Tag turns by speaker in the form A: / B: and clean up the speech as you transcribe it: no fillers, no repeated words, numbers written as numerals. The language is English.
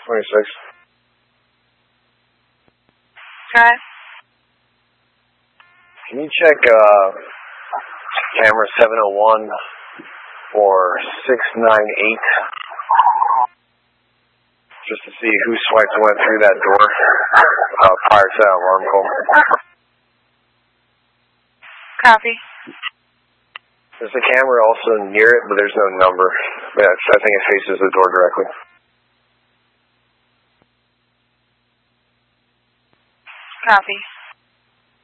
A: 26.
B: Drive.
A: Can you check camera 701 or 698 just to see who swiped and went through that door prior to that alarm call?
B: Copy.
A: There's a camera also near it, but there's no number. Yeah, I think it faces the door directly.
B: Copy.